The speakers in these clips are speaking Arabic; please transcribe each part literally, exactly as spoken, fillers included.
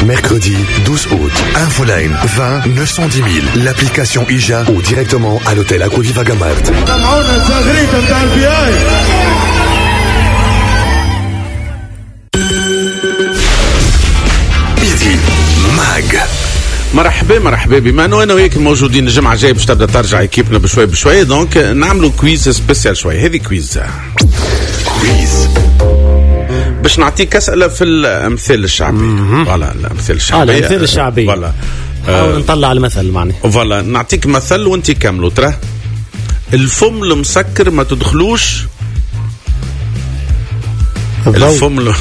Mercredi douze août. Infoline vingt neuf cent dix mille. L'application I J A ou directement à l'hôtel Aquaviva Gamart. Midi Mag. مرحبا مرحبا بما انه انا وياك موجودين الجمعه الجايه باش تبدا ترجع ايكيبنا بشوي بشوي، دونك نعملوا كويز سبيسيال شوي. هذه كويز كويز باش نعطيك اسئله في الامثال الشعبيه. فوالا الامثال الشعبيه. اه الامثال الشعبيه. فوالا نحاول نطلع المثل معناه. فوالا نعطيك مثل وانت كملوا. ترى الفم المسكر ما تدخلوش الفم ل...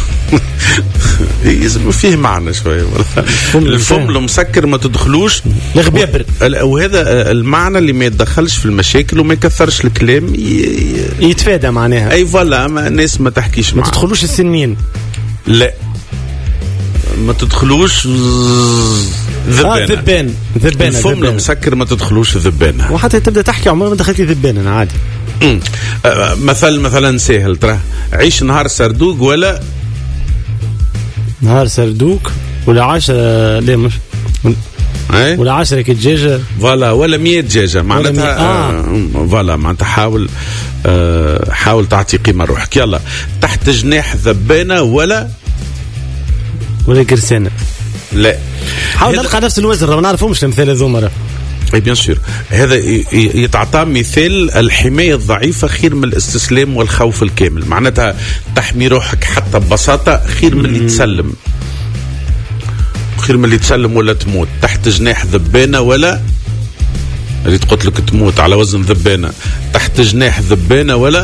فيه معنى شوي. الفم المسكر ما تدخلوش الغبابر، وهذا المعنى اللي ما يتدخلش في المشاكل وما يكثرش الكلام ي... يتفادى معناها. اي فوالا الناس ما تحكيش ما تدخلوش السنين. لا ما تدخلوش ذبانه. اه ذبان ذبانه. الفم المسكر ما تدخلوش ذبانه. وحتى تبدا تحكي عمرك ما دخلتي ذبانه عادي. امم آه مثل مثلا سهل. ترى عيش نهار سردوق ولا نهار سردوك ولا عشرة لا مش اي ولا عشرة كدجاجة فوالا ولا مية دجاجة معناتها. آه. فوالا معناتها حاول آه حاول تعطي قيمة روحك. يلا تحت جناح ذبانة ولا ولا قرسانة. لا حاول نلقى نفس الوزن، ما نعرفهمش الامثال هذوما. اي بيان سور هذا يتعطى مثال الحماية الضعيفة خير من الاستسلام والخوف الكامل. معناتها تحمي روحك حتى ببساطة خير من اللي تسلم، خير من اللي تسلم ولا تموت. تحت جناح ذبانة ولا اللي تقول لك تموت على وزن ذبانة. تحت جناح ذبانة ولا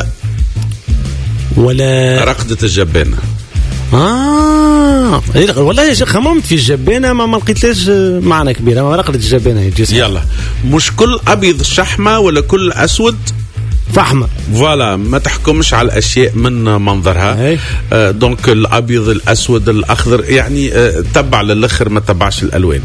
ولا رقدة الجبانة. اه والله يا شيخ خممت في الجبانه ما, ما لقيتلاش معنى كبير. ما رقدت الجبانه يجي. يلا مش كل ابيض شحمه ولا كل اسود فحمه. فوالا ما تحكمش على الاشياء من منظرها. آه دونك الابيض الاسود الاخضر يعني آه تبع للاخر ما تبعش الالوان.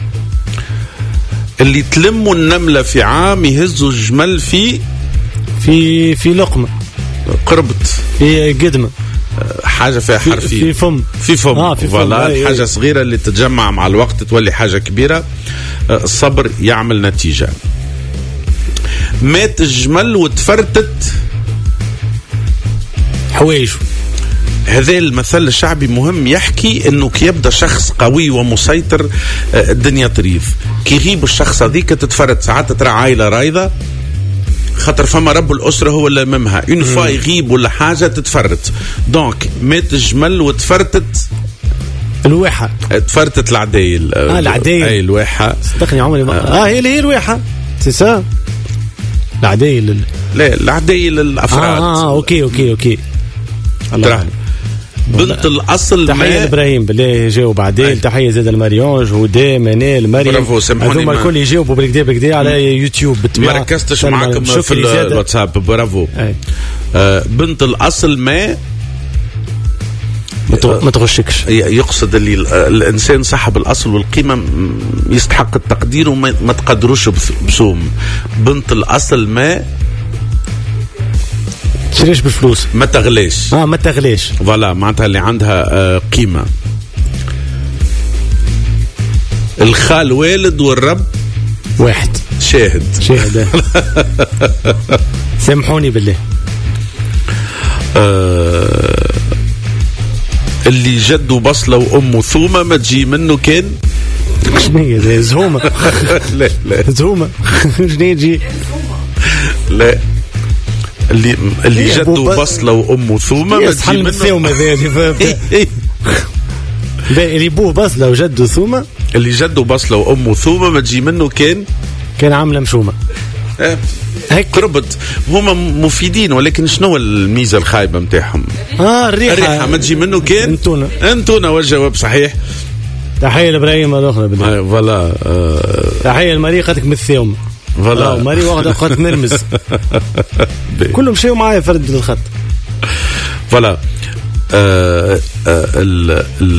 اللي تلموا النمله في عام يهزوا الجمل في في في لقمه. قربت في قدمه. حاجة فيها حرفين. في فم في فم. آه في فوالا الحاجة صغيرة اللي تتجمع مع الوقت تولي حاجة كبيرة. الصبر يعمل نتيجة. مات الجمل وتفرتت حوايجه. هذا المثل الشعبي مهم يحكي انه كي يبدا شخص قوي ومسيطر الدنيا طريف. كي يغيب الشخص هذيك تتفرت. ساعات ترى عائلة رايضة خاطر فما رب الأسرة هو اللي ممها اون فوا يغيب ولا حاجة تتفرت. دونك مات الجمل وتفرتت الواحة. تفرتت العدايل. اه العدايل. اي الواحة. صدقني عمري ما اه, آه هي اللي هي الواحة سي سا العدايل ال... لا العدايل الأفراد. اه, آه اوكي اوكي اوكي الله. بنت الأصل تحية لإبراهيم بالله يجاوب عديل. تحية زاد المريون جودة منال مريم. برافو سامحوني هذوما الكل يجاوبوا بالكدا بالكدا على يوتيوب بالطبيعة. ما ركزتش معاكم في الواتساب. برافو. آه بنت الأصل ما ما تغشكش. يقصد اللي الإنسان صاحب الأصل والقيمة يستحق التقدير وما تقدروش بسوم. بنت الأصل ما تشريش بفلوس. ما تغليش. اه ما تغليش. فوالا معناتها اللي عندها آه قيمة. الخال والد والرب واحد. شاهد. شاهد. سامحوني بالله. آه اللي جده بصلة وأمه ثومة ما تجي منه كان شنو هي زهومة. لا لا زهومة شنو يجي. لا اللي اللي جده بصلة وأمه ثومة ما تجي منه ثومة. ذي اللي بوه بصلة وجده ثومة. اللي جده بصلة وأمه ثومة ما تجي منه كان كان عاملة مشومة. اه هيك قربت. هما مفيدين ولكن شنو الميزة الخايبة متاعهم؟ اه الريحة. الريحة ما تجي منه كان انتونا. انتونا والجواب صحيح. تحية لإبراهيم الأخرى بالله. فوالا آه. تحية لماري قاتك من الثومة. فوالا ماري واحدة قات نرمز. كلهم مشيوا معايا فرد الخط. فوالا آه آه